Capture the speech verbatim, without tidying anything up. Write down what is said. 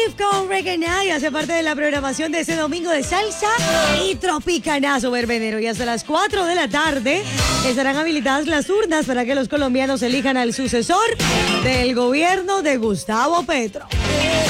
Steve con Reggae Night hace parte de la programación de ese domingo de salsa y tropicanazo verbedero. Y hasta las cuatro de la tarde estarán habilitadas las urnas para que los colombianos elijan al sucesor del gobierno de Gustavo Petro.